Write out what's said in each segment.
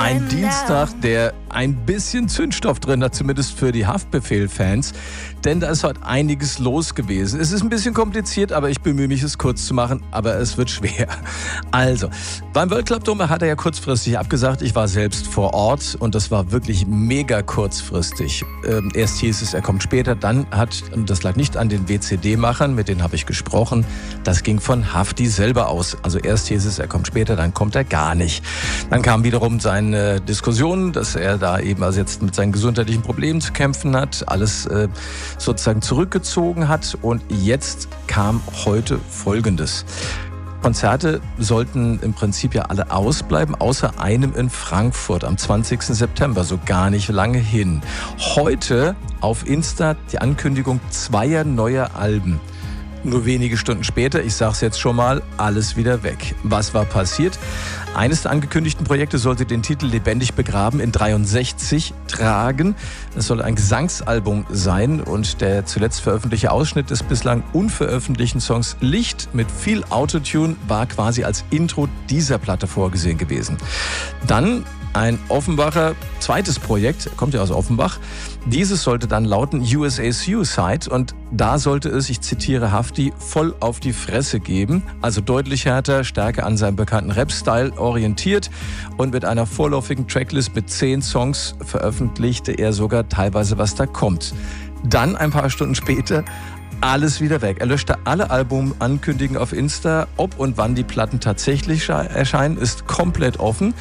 Ein Dienstag, der ein bisschen Zündstoff drin hat, zumindest für die Haftbefehl-Fans. Denn da ist heute einiges los gewesen. Es ist ein bisschen kompliziert, aber ich bemühe mich, es kurz zu machen. Aber es wird schwer. Also, beim World Club Dome hat er ja kurzfristig abgesagt. Ich war selbst vor Ort und das war wirklich mega kurzfristig. Erst hieß es, er kommt später. Dann das lag nicht an den WCD-Machern, mit denen habe ich gesprochen. Das ging von Hafti selber aus. Also erst hieß es, er kommt später, dann kommt er gar nicht. Dann kam wiederum seine Diskussion, dass er da eben also jetzt mit seinen gesundheitlichen Problemen zu kämpfen hat, alles sozusagen zurückgezogen hat. Und jetzt kam heute Folgendes. Konzerte sollten im Prinzip ja alle ausbleiben, außer einem in Frankfurt am 20. September, so gar nicht lange hin. Heute auf Insta die Ankündigung 2 neuer Alben. Nur wenige Stunden später, ich sag's jetzt schon mal, alles wieder weg. Was war passiert? Eines der angekündigten Projekte sollte den Titel Lebendig begraben in 63 tragen. Es soll ein Gesangsalbum sein und der zuletzt veröffentlichte Ausschnitt des bislang unveröffentlichten Songs Licht mit viel Autotune war quasi als Intro dieser Platte vorgesehen gewesen. Dann ein Offenbacher zweites Projekt, kommt ja aus Offenbach. Dieses sollte dann lauten USA Suicide und da sollte es, ich zitiere Hafti, voll auf die Fresse geben. Also deutlich härter, stärker an seinem bekannten Rap-Style orientiert und mit einer vorläufigen Tracklist mit 10 Songs veröffentlichte er sogar teilweise, was da kommt. Dann ein paar Stunden später alles wieder weg. Er löschte alle Albumankündigungen auf Insta. Ob und wann die Platten tatsächlich erscheinen, ist komplett offen.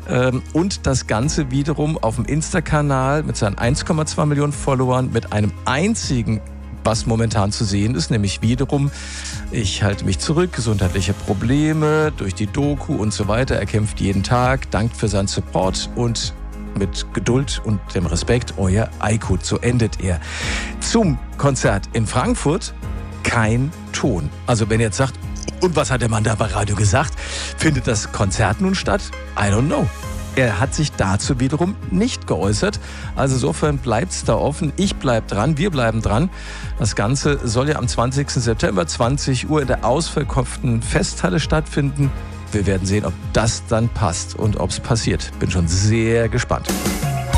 Und das Ganze wiederum auf dem Insta-Kanal mit seinen 1,2 Millionen Followern mit einem einzigen, was momentan zu sehen ist, nämlich wiederum, ich halte mich zurück, gesundheitliche Probleme durch die Doku und so weiter. Er kämpft jeden Tag, dankt für seinen Support und mit Geduld und dem Respekt, euer Aykut. So endet er. Zum Konzert in Frankfurt kein Ton. Also wenn ihr jetzt sagt, und was hat der Mann da bei Radio gesagt? Findet das Konzert nun statt? I don't know. Er hat sich dazu wiederum nicht geäußert. Also insofern bleibt's da offen. Ich bleib dran, wir bleiben dran. Das Ganze soll ja am 20. September 20 Uhr in der ausverkauften Festhalle stattfinden. Wir werden sehen, ob das dann passt und ob es passiert. Bin schon sehr gespannt.